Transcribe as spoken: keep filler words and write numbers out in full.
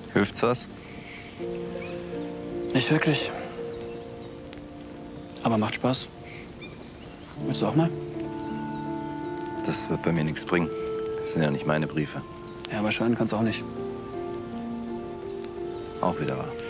Hilft's was? Nicht wirklich. Aber macht Spaß. Willst du auch mal? Das wird bei mir nichts bringen. Das sind ja nicht meine Briefe. Ja, aber scheinen kannst auch nicht. Auch wieder wahr.